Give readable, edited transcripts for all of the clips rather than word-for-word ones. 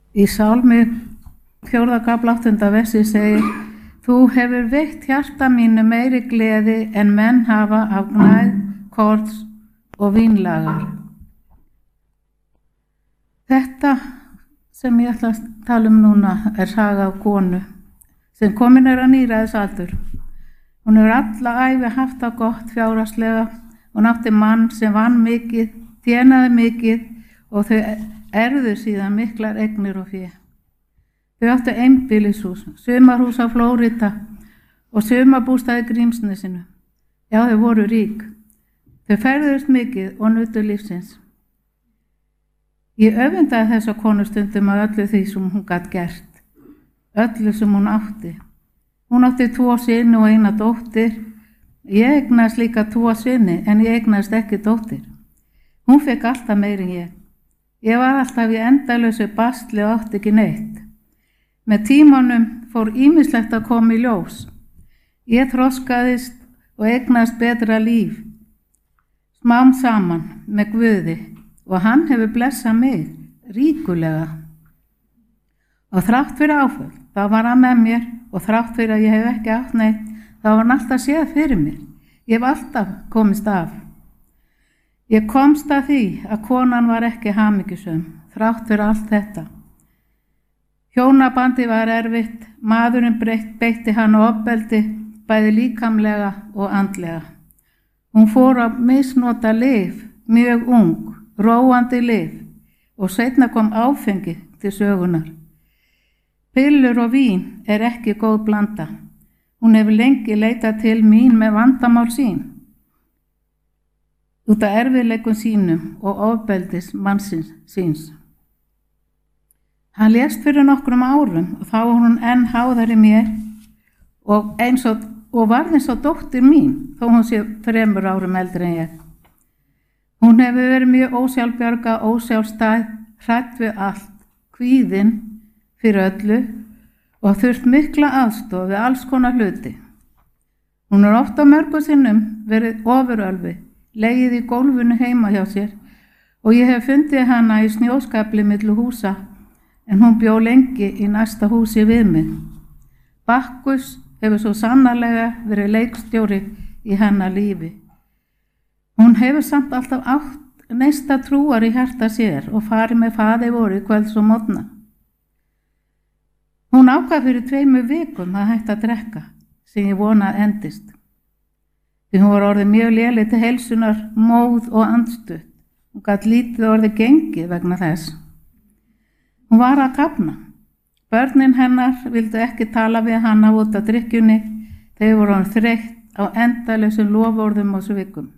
Í Sálmi 4. kafla 8. versi segir: Þú hefur veitt hjarta mínu meiri gleði en menn hafa af gnægð, korns og vínlagar. Þetta sem ég ætla að tala núna er saga af konu sem komin að níræðisaldur. Hún hefur alla ævi haft það gott fjárhagslega. Hún átti mann sem vann mikið, tjenaði mikið og þau erfðu síðan miklar eignir og fé. Þau áttu einbýlishús, sumarhús á Flórida og sumarbústað í Grímsnesinu. Já, þau voru rík. Þau ferðuðust mikið og nutu lífsins. Ég öfundaði þessa konu stundum af öllu því sem hún gat gert, öllu sem hún átti. Hún átti 2 syni og 1 dóttir. Ég eignaðist líka 2 syni en ég eignaðist ekki dóttir. Hún fekk alltaf meir en ég. Ég var alltaf í endalausu basli og átti ekki neitt. Með tímanum fór ýmislegt að koma í ljós. Ég þroskaðist og eignaðist betra líf. Smám saman með Guði og hann hefur blessað mig ríkulega. Og þrátt fyrir áföll, þá var hann með mér og þrátt fyrir að ég hef ekki átt neitt, þá var hann alltaf séð fyrir mér. Ég hef alltaf komist af. Ég komst að því að konan var ekki hamingjusöm, þrátt fyrir allt þetta. Hjónabandi var erfitt, maðurinn beitti hann ofbeldi, bæði líkamlega og andlega. Hún fór að misnota lyf, mjög ung, róandi lyf og seinna kom áfengi til sögunar. Pillur og vín er ekki góð blanda. Hún hefur lengi leitað til mín með vandamál sín. Út af erfiðleikum sínum og ofbeldis mannsins síns. Hann lést fyrir nokkrum árum og þá var hún enn háðari mér og varð eins og dóttir mín, þó hún sé 3 árum eldri en ég. Hún hefur verið mjög ósjálfbjarga, ósjálfstæð, hrædd við allt, kvíðin fyrir öllu og þurft mikla aðstoð við alls konar hluti. Hún er oft á mörgum sinnum verið ofurölvi, legið í gólfinu heima hjá sér og ég hef fundið hana í snjóskafli milli húsa en hún bjó lengi í næsta húsi við mig. Bakkus hefur svo sannarlega verið leikstjóri í hennar lífi. Hún hefur samt alltaf átt neista trúar í hjarta sér og farið með faði voru kvölds og morgna. Hún ákvað fyrir 2 vikum að hætta að drekka, sem ég vona að endist. Því hún var orðið mjög léleg til heilsunar, móð og andstutt. Hún gat lítið orðið gengið vegna þess. Hún var að kafna. Börnin hennar vildu ekki tala við hana út af drykkjunni. Þau voru þreytt á endalausum loforðum og svikum.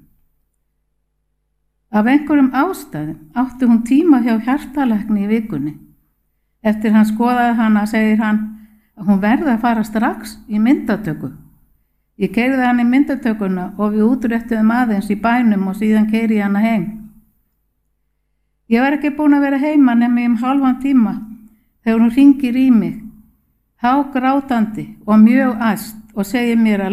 Af einhverjum ástæðum átti hún tíma hjá hjartalækni í vikunni. Eftir hann skoðaði hana segir hann að hún verði að fara strax í myndatöku. Ég keyrði hann í myndatökuna og við útréttuðum aðeins í bænum og síðan keyri ég hana heim. Ég var ekki búin að vera heima nema í hálfan tíma þegar hún hringir í mig, hágrátandi og mjög æst og segir mér að